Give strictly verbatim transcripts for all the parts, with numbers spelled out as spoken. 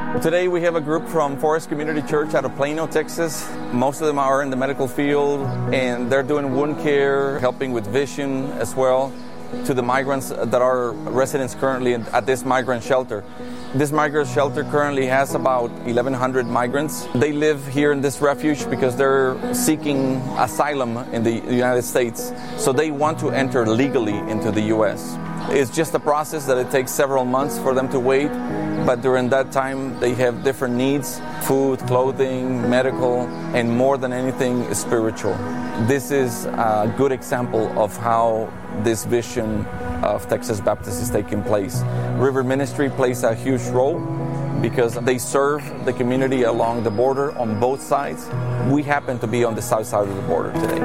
Today we have a group from Forest Community Church out of Plano, Texas. Most of them are in the medical field, and they're doing wound care, helping with vision as well to the migrants that are residents currently at this migrant shelter. This migrant shelter currently has about eleven hundred migrants. They live here in this refuge because they're seeking asylum in the United States. So they want to enter legally into the U S. It's just a process that it takes several months for them to wait. But during that time, they have different needs: food, clothing, medical, and more than anything, spiritual. This is a good example of how this vision of Texas Baptist is taking place. River Ministry plays a huge role because they serve the community along the border on both sides. We happen to be on the south side of the border today.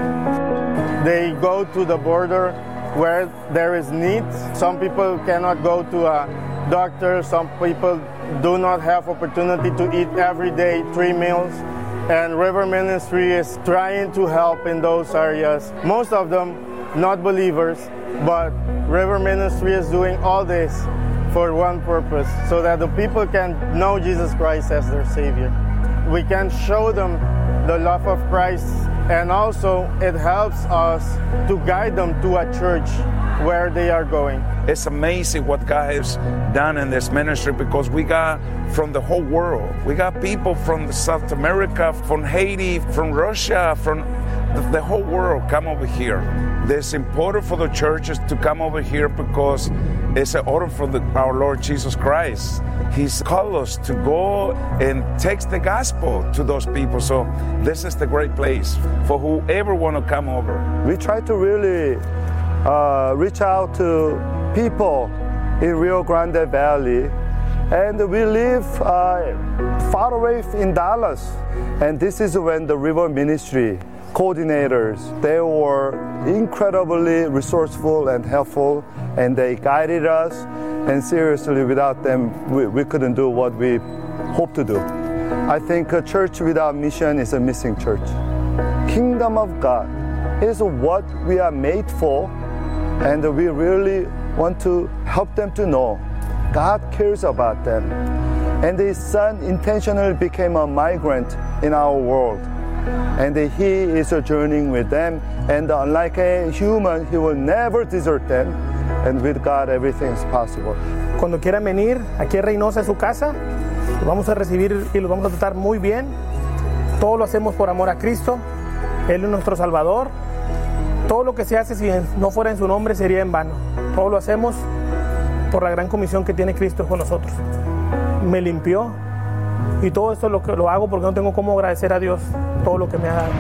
They go to the border where there is need. Some people cannot go to a doctor. Some people do not have opportunity to eat every day three meals. And River Ministry is trying to help in those areas. Most of them not believers, but River Ministry is doing all this for one purpose, so that the people can know Jesus Christ as their Savior. We can show them the love of Christ, and also it helps us to guide them to a church where they are going. It's amazing what God has done in this ministry, because we got from the whole world. We got people from South America, from Haiti, from Russia, from the whole world come over here. It's important for the churches to come over here because it's an order from the, our Lord Jesus Christ. He's called us to go and take the gospel to those people. So this is the great place for whoever want to come over. We try to really uh, reach out to people in Rio Grande Valley, and we live uh, far away in Dallas. And this is when the River Ministry coordinators, they were incredibly resourceful and helpful, and they guided us, and seriously, without them, we, we couldn't do what we hope to do. I think a church without mission is a missing church. Kingdom of God is what we are made for, and we really want to help them to know God cares about them. And His Son intentionally became a migrant in our world. And He is journeying with them, and unlike a human, He will never desert them, and with God everything is possible. Cuando quieran venir aquí a Reynosa, a su casa, los vamos a recibir y los vamos a tratar muy bien. Todo lo hacemos por amor a Cristo. Él es nuestro Salvador. Todo lo que se hace, si no fuera en su nombre, sería en vano. Todo lo hacemos por la gran comisión que tiene Cristo con nosotros. Me limpió, y todo esto lo, lo hago porque no tengo cómo agradecer a Dios todo lo que me ha dado.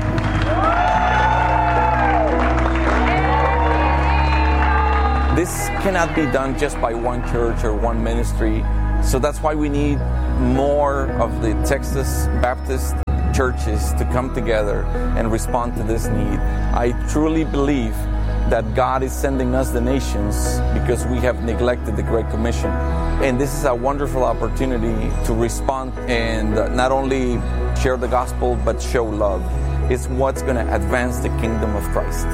This cannot be done just by one church or one ministry. So that's why we need more of the Texas Baptist churches to come together and respond to this need. I truly believe that God is sending us the nations because we have neglected the Great Commission. And this is a wonderful opportunity to respond and not only share the gospel, but show love. It's what's going to advance the kingdom of Christ.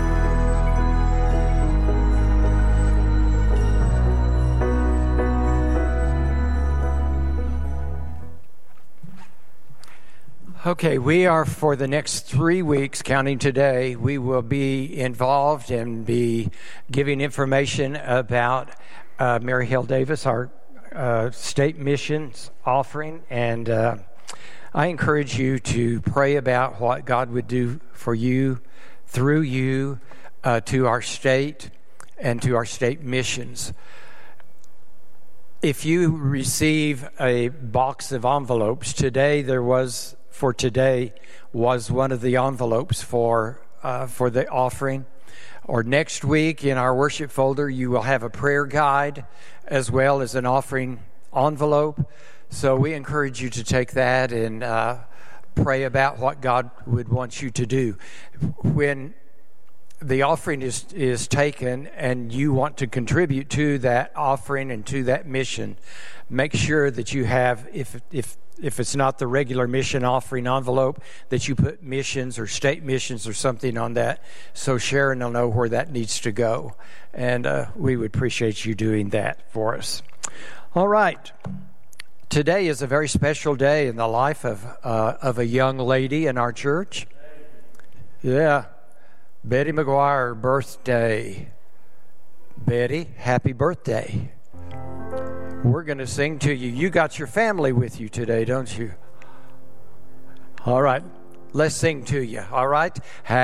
Okay, we are, for the next three weeks, counting today, we will be involved and be giving information about uh, Mary Hale Davis, our uh, state missions offering. And uh, I encourage you to pray about what God would do for you, through you, uh, to our state and to our state missions. If you receive a box of envelopes, today there was... for today was one of the envelopes for uh, for the offering. Or next week in our worship folder, you will have a prayer guide as well as an offering envelope. So we encourage you to take that and uh, pray about what God would want you to do. When the offering is, is taken and you want to contribute to that offering and to that mission, make sure that you have, if if if it's not the regular mission offering envelope, that you put missions or state missions or something on that, so Sharon will know where that needs to go. And uh, we would appreciate you doing that for us. All right. Today is a very special day in the life of uh, of a young lady in our church. Yeah, Betty McGuire, birthday. Betty, happy birthday. We're going to sing to you. You got your family with you today, don't you? All right, let's sing to you, all right?